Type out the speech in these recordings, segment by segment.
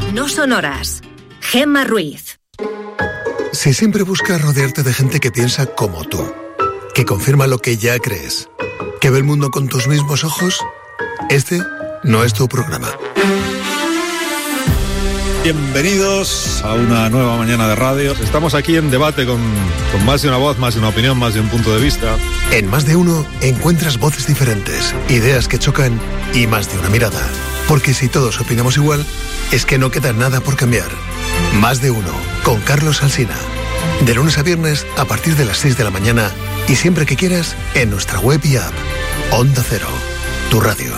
no son horas. Gemma Ruiz. Si siempre buscas rodearte de gente que piensa como tú, que confirma lo que ya crees, que ve el mundo con tus mismos ojos, este no es tu programa. Bienvenidos a una nueva mañana de radio. Estamos aquí en debate con más de una voz, más de una opinión, más de un punto de vista. En Más de Uno encuentras voces diferentes, ideas que chocan y más de una mirada. Porque si todos opinamos igual, es que no queda nada por cambiar. Más de Uno, con Carlos Alsina. De lunes a viernes a partir de las 6 de la mañana y siempre que quieras en nuestra web y app. Onda Cero, tu radio.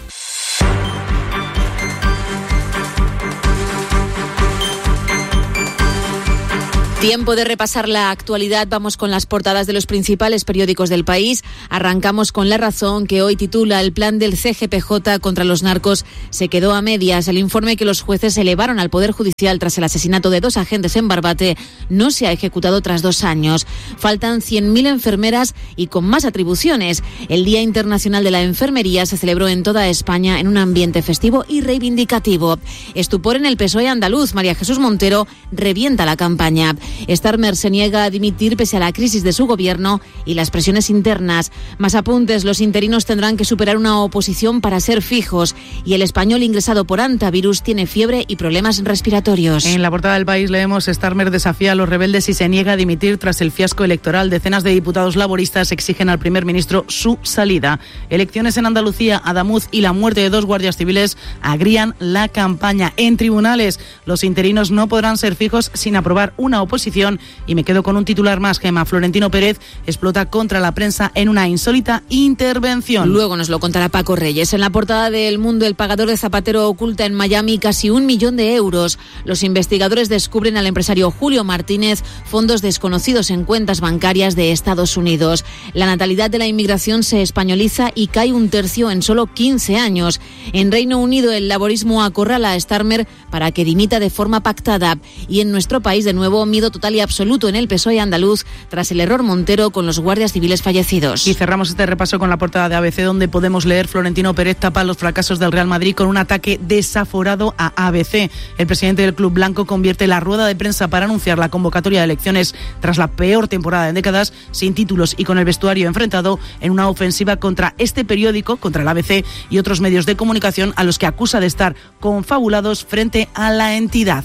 Tiempo de repasar la actualidad. Vamos con las portadas de los principales periódicos del país. Arrancamos con La Razón, que hoy titula: el plan del CGPJ contra los narcos se quedó a medias. El informe que los jueces elevaron al Poder Judicial tras el asesinato de 2 agentes en Barbate no se ha ejecutado tras 2 años. Faltan 100.000 enfermeras y con más atribuciones. El Día Internacional de la Enfermería se celebró en toda España en un ambiente festivo y reivindicativo. Estupor en el PSOE andaluz. María Jesús Montero revienta la campaña. Starmer se niega a dimitir pese a la crisis de su gobierno y las presiones internas. Más apuntes: los interinos tendrán que superar una oposición para ser fijos. Y el español ingresado por antivirus tiene fiebre y problemas respiratorios. En la portada del País leemos: Starmer desafía a los rebeldes y se niega a dimitir tras el fiasco electoral. Decenas de diputados laboristas exigen al primer ministro su salida. Elecciones en Andalucía, Adamuz y la muerte de 2 guardias civiles agrían la campaña. En tribunales, los interinos no podrán ser fijos sin aprobar una oposición. Y me quedo con un titular más, Gemma. Florentino Pérez explota contra la prensa en una insólita intervención. Luego nos lo contará Paco Reyes. En la portada de El Mundo, el pagador de Zapatero oculta en Miami casi 1 millón de euros. Los investigadores descubren al empresario Julio Martínez fondos desconocidos en cuentas bancarias de Estados Unidos. La natalidad de la inmigración se españoliza y cae 1/3 en solo 15 años. En Reino Unido, el laborismo acorrala a Starmer para que dimita de forma pactada. Y en nuestro país, de nuevo, miedo total y absoluto en el PSOE andaluz tras el error Montero con los guardias civiles fallecidos. Y cerramos este repaso con la portada de ABC, donde podemos leer: Florentino Pérez tapa los fracasos del Real Madrid con un ataque desaforado a ABC. El presidente del club blanco convierte la rueda de prensa para anunciar la convocatoria de elecciones tras la peor temporada en décadas, sin títulos y con el vestuario enfrentado, en una ofensiva contra este periódico, contra el ABC y otros medios de comunicación a los que acusa de estar confabulados frente a la entidad.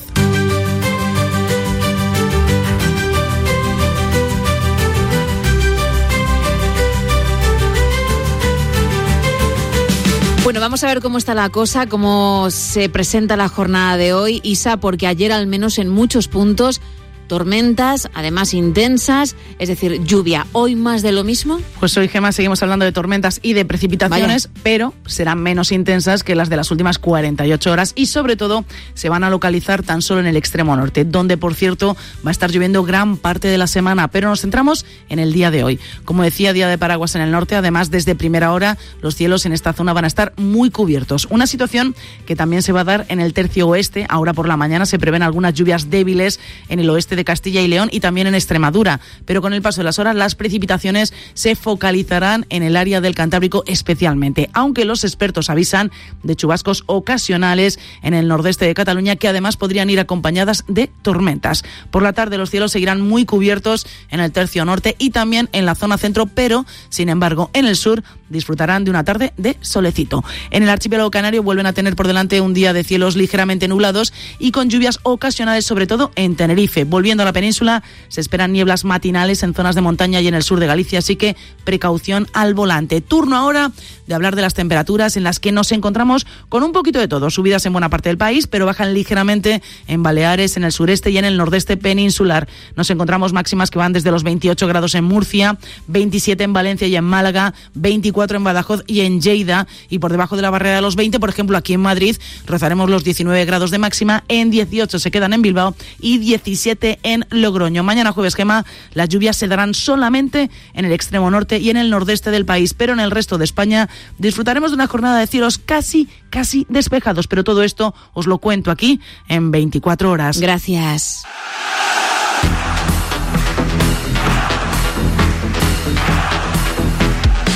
Bueno, vamos a ver cómo está la cosa, cómo se presenta la jornada de hoy, Isa, porque ayer, al menos en muchos puntos, tormentas, además intensas, es decir, lluvia. ¿Hoy más de lo mismo? Pues hoy, Gemma, seguimos hablando de tormentas y de precipitaciones, pero serán menos intensas que las de las últimas 48 horas y, sobre todo, se van a localizar tan solo en el extremo norte, donde, por cierto, va a estar lloviendo gran parte de la semana, pero nos centramos en el día de hoy. Como decía, día de paraguas en el norte. Además, desde primera hora, los cielos en esta zona van a estar muy cubiertos. Una situación que también se va a dar en el tercio oeste. Ahora por la mañana se prevén algunas lluvias débiles en el oeste de Castilla y León y también en Extremadura, pero con el paso de las horas las precipitaciones se focalizarán en el área del Cantábrico especialmente, aunque los expertos avisan de chubascos ocasionales en el nordeste de Cataluña, que además podrían ir acompañadas de tormentas. Por la tarde los cielos seguirán muy cubiertos en el tercio norte y también en la zona centro, pero sin embargo en el sur disfrutarán de una tarde de solecito. En el archipiélago canario vuelven a tener por delante un día de cielos ligeramente nublados y con lluvias ocasionales, sobre todo en Tenerife. Volviendo a la península, se esperan nieblas matinales en zonas de montaña y en el sur de Galicia, así que precaución al volante. Turno ahora de hablar de las temperaturas, en las que nos encontramos con un poquito de todo. Subidas en buena parte del país, pero bajan ligeramente en Baleares, en el sureste y en el nordeste peninsular. Nos encontramos máximas que van desde los 28 grados en Murcia, 27 en Valencia y en Málaga, 24 en Badajoz y en Lleida, y por debajo de la barrera de los 20, por ejemplo, aquí en Madrid rozaremos los 19 grados de máxima, en 18 se quedan en Bilbao y 17 en Logroño. Mañana jueves, Gemma, las lluvias se darán solamente en el extremo norte y en el nordeste del país, pero en el resto de España disfrutaremos de una jornada de cielos casi despejados, pero todo esto os lo cuento aquí en 24 horas. Gracias.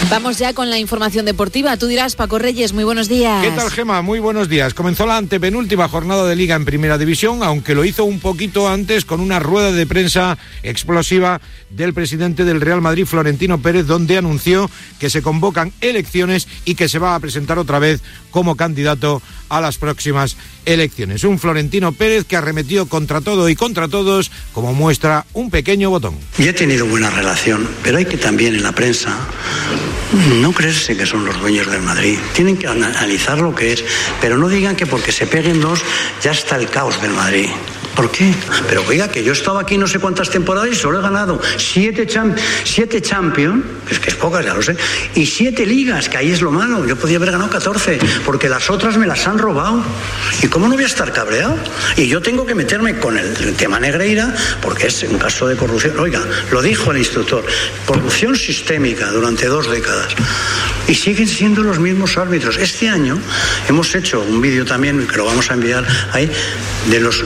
Vamos ya con la información deportiva. Tú dirás, Paco Reyes, muy buenos días. ¿Qué tal, Gema? Muy buenos días. Comenzó la antepenúltima jornada de Liga en Primera División, aunque lo hizo un poquito antes con una rueda de prensa explosiva del presidente del Real Madrid, Florentino Pérez, donde anunció que se convocan elecciones y que se va a presentar otra vez como candidato a las próximas elecciones. Un Florentino Pérez que arremetió contra todo y contra todos, como muestra un pequeño botón. Yo he tenido buena relación, pero hay que también en la prensa no creerse que son los dueños del Madrid. Tienen que analizar lo que es, pero no digan que porque se peguen dos ya está el caos del Madrid. ¿Por qué? Pero oiga, que yo he estado aquí no sé cuántas temporadas y solo he ganado 7 Champions, que es pocas, ya lo sé, y 7 ligas, que ahí es lo malo. Yo podía haber ganado 14, porque las otras me las han robado. ¿Y cómo no voy a estar cabreado? Y yo tengo que meterme con el tema Negreira, porque es un caso de corrupción. Oiga, lo dijo el instructor, corrupción sistémica durante 2 décadas. Y siguen siendo los mismos árbitros. Este año hemos hecho un vídeo también, que lo vamos a enviar ahí, de los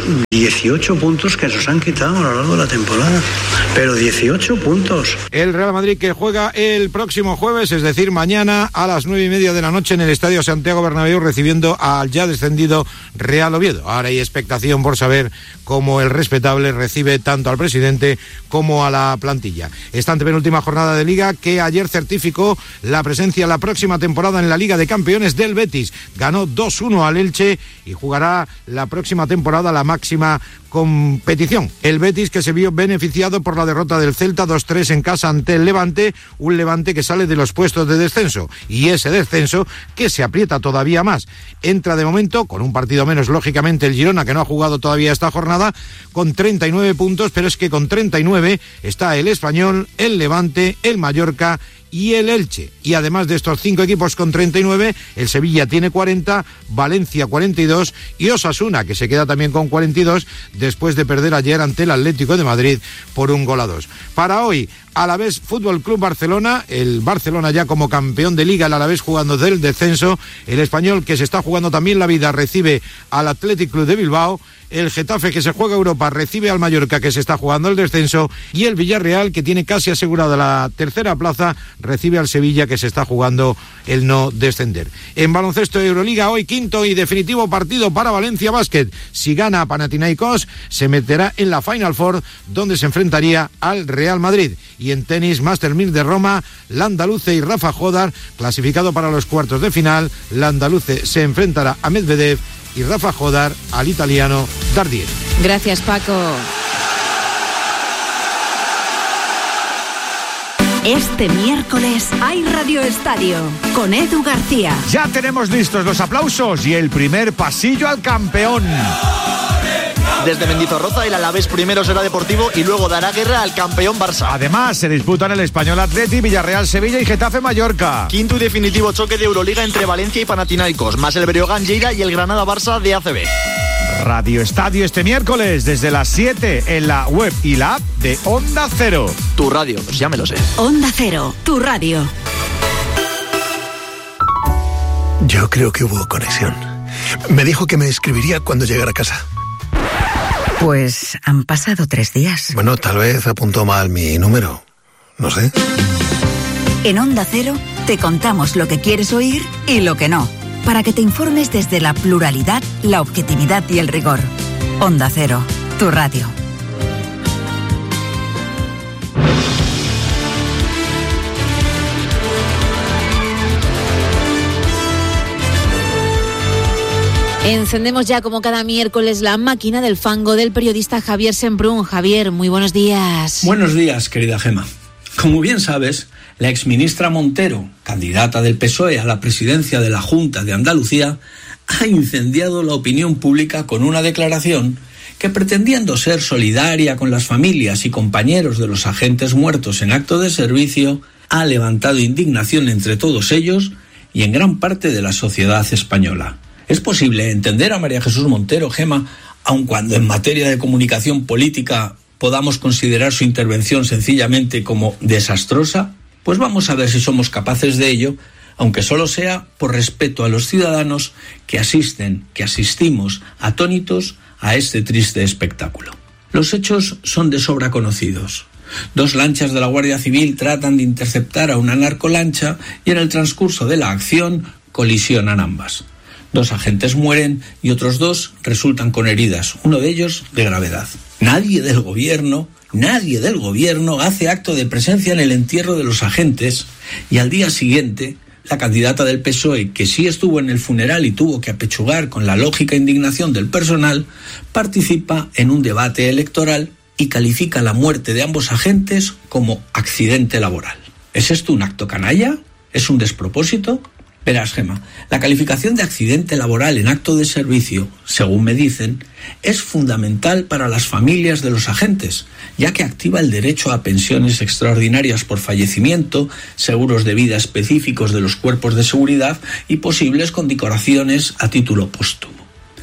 18 puntos que nos han quitado a lo largo de la temporada. Pero 18 puntos. El Real Madrid que juega el próximo jueves, es decir, mañana a las 9:30 de la noche en el Estadio Santiago Bernabéu, recibiendo al ya descendido Real Oviedo. Ahora hay expectación por saber cómo el respetable recibe tanto al presidente como a la plantilla. Esta antepenúltima jornada de Liga que ayer certificó la presencia la próxima temporada en la Liga de Campeones del Betis. Ganó 2-1 al Elche y jugará la próxima temporada la máxima competición. El Betis que se vio beneficiado por la derrota del Celta 2-3 en casa ante el Levante, un Levante que sale de los puestos de descenso y ese descenso que se aprieta todavía más. Entra de momento con un partido menos, lógicamente, el Girona, que no ha jugado todavía esta jornada, con 39 puntos, pero es que con 39 está el Español, el Levante, el Mallorca y el Elche. Y además de estos 5 equipos con 39, el Sevilla tiene 40, Valencia 42 y Osasuna, que se queda también con 42 después de perder ayer ante el Atlético de Madrid por 1-2. Para hoy, Alavés Fútbol Club Barcelona, el Barcelona ya como campeón de Liga, el Alavés jugando del descenso, el Español que se está jugando también la vida recibe al Athletic Club de Bilbao, el Getafe que se juega Europa recibe al Mallorca que se está jugando el descenso y el Villarreal que tiene casi asegurada la tercera plaza recibe al Sevilla que se está jugando el no descender. En baloncesto de Euroliga hoy quinto y definitivo partido para Valencia Basket. Si gana Panathinaikos se meterá en la Final Four donde se enfrentaría al Real Madrid. Y en tenis Master 1000 de Roma, Landaluce y Rafa Jodar clasificado para los cuartos de final. Landaluce se enfrentará a Medvedev y Rafa Jodar al italiano Dardier. Gracias, Paco. Este miércoles hay Radio Estadio con Edu García. Ya tenemos listos los aplausos y el primer pasillo al campeón. Desde Mendizorroza el Alavés primero será Deportivo y luego dará guerra al campeón Barça. Además se disputan el Español Atleti, Villarreal Sevilla y Getafe Mallorca. Quinto y definitivo choque de Euroliga entre Valencia y Panathinaikos, más el Breogán Lleida y el Granada Barça de ACB. Radio Estadio este miércoles desde las 7 en la web y la app de Onda Cero. Tu radio, pues ya me lo sé. Onda Cero, tu radio. Yo creo que hubo conexión. Me dijo que me escribiría cuando llegara a casa. Pues han pasado 3 días. Bueno, tal vez apuntó mal mi número. No sé. En Onda Cero te contamos lo que quieres oír y lo que no, para que te informes desde la pluralidad, la objetividad y el rigor. Onda Cero, tu radio. Encendemos ya como cada miércoles la máquina del fango del periodista Javier Semprún. Javier, muy buenos días. Buenos días, querida Gema. Como bien sabes, la exministra Montero, candidata del PSOE a la presidencia de la Junta de Andalucía, ha incendiado la opinión pública con una declaración que, pretendiendo ser solidaria con las familias y compañeros de los agentes muertos en acto de servicio, ha levantado indignación entre todos ellos y en gran parte de la sociedad española. ¿Es posible entender a María Jesús Montero, Gema, aun cuando en materia de comunicación política podamos considerar su intervención sencillamente como desastrosa? Pues vamos a ver si somos capaces de ello, aunque solo sea por respeto a los ciudadanos que asistimos atónitos a este triste espectáculo. Los hechos son de sobra conocidos. 2 lanchas de la Guardia Civil tratan de interceptar a una narcolancha y en el transcurso de la acción colisionan ambas. 2 agentes mueren y otros 2 resultan con heridas, uno de ellos de gravedad. Nadie del gobierno hace acto de presencia en el entierro de los agentes y al día siguiente la candidata del PSOE, que sí estuvo en el funeral y tuvo que apechugar con la lógica indignación del personal, participa en un debate electoral y califica la muerte de ambos agentes como accidente laboral. ¿Es esto un acto canalla? ¿Es un despropósito? Verás, Gemma, la calificación de accidente laboral en acto de servicio, según me dicen, es fundamental para las familias de los agentes, ya que activa el derecho a pensiones extraordinarias por fallecimiento, seguros de vida específicos de los cuerpos de seguridad y posibles condecoraciones a título póstumo.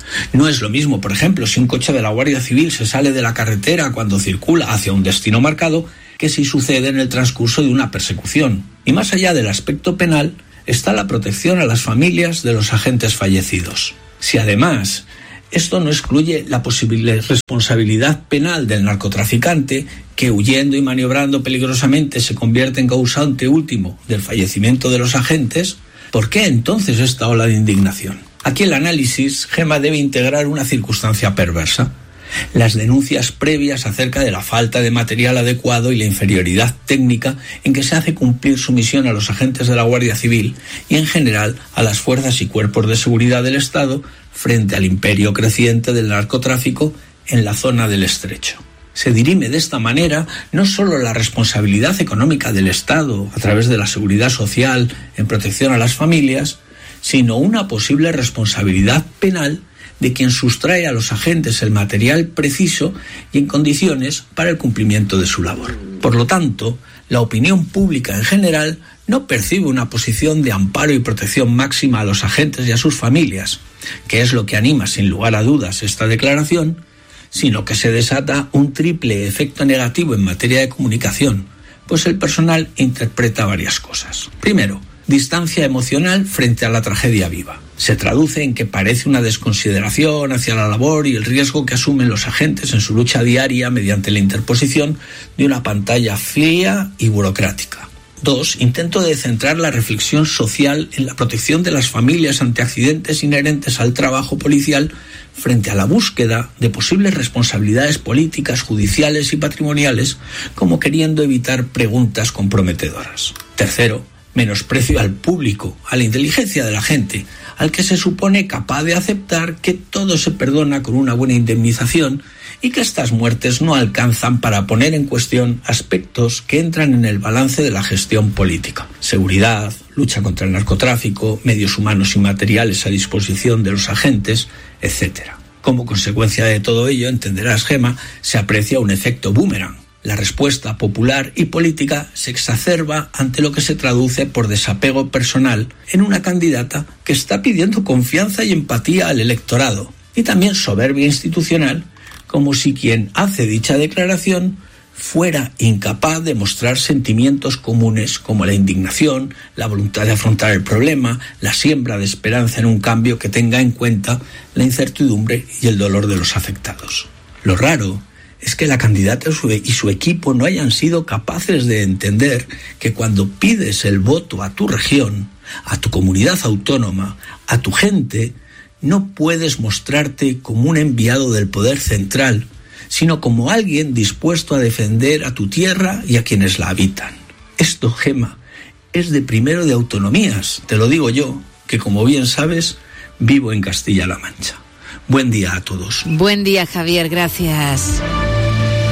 No es lo mismo, por ejemplo, si un coche de la Guardia Civil se sale de la carretera cuando circula hacia un destino marcado, que si sucede en el transcurso de una persecución. Y más allá del aspecto penal, está la protección a las familias de los agentes fallecidos. Si además esto no excluye la posible responsabilidad penal del narcotraficante, que huyendo y maniobrando peligrosamente se convierte en causante último del fallecimiento de los agentes, ¿por qué entonces esta ola de indignación? Aquí el análisis, Gemma, debe integrar una circunstancia perversa: las denuncias previas acerca de la falta de material adecuado y la inferioridad técnica en que se hace cumplir su misión a los agentes de la Guardia Civil y en general a las fuerzas y cuerpos de seguridad del Estado frente al imperio creciente del narcotráfico en la zona del Estrecho. Se dirime de esta manera no solo la responsabilidad económica del Estado a través de la seguridad social en protección a las familias, sino una posible responsabilidad penal de quien sustrae a los agentes el material preciso y en condiciones para el cumplimiento de su labor. Por lo tanto, la opinión pública en general no percibe una posición de amparo y protección máxima a los agentes y a sus familias, que es lo que anima sin lugar a dudas esta declaración, sino que se desata un triple efecto negativo en materia de comunicación, pues el personal interpreta varias cosas. Primero, distancia emocional frente a la tragedia viva. Se traduce en que parece una desconsideración hacia la labor y el riesgo que asumen los agentes en su lucha diaria mediante la interposición de una pantalla fría y burocrática. 2. Intento de centrar la reflexión social en la protección de las familias ante accidentes inherentes al trabajo policial frente a la búsqueda de posibles responsabilidades políticas, judiciales y patrimoniales, como queriendo evitar preguntas comprometedoras. Tercero, menosprecio al público, a la inteligencia de la gente, al que se supone capaz de aceptar que todo se perdona con una buena indemnización y que estas muertes no alcanzan para poner en cuestión aspectos que entran en el balance de la gestión política. Seguridad, lucha contra el narcotráfico, medios humanos y materiales a disposición de los agentes, etc. Como consecuencia de todo ello, entenderás, Gemma, se aprecia un efecto boomerang. La respuesta popular y política se exacerba ante lo que se traduce por desapego personal en una candidata que está pidiendo confianza y empatía al electorado, y también soberbia institucional, como si quien hace dicha declaración fuera incapaz de mostrar sentimientos comunes como la indignación, la voluntad de afrontar el problema, la siembra de esperanza en un cambio que tenga en cuenta la incertidumbre y el dolor de los afectados. Lo raro es que la candidata y su equipo no hayan sido capaces de entender que cuando pides el voto a tu región, a tu comunidad autónoma, a tu gente, no puedes mostrarte como un enviado del poder central, sino como alguien dispuesto a defender a tu tierra y a quienes la habitan. Esto, Gemma, es de primero de autonomías, te lo digo yo, que como bien sabes, vivo en Castilla-La Mancha. Buen día a todos. Buen día, Javier, gracias.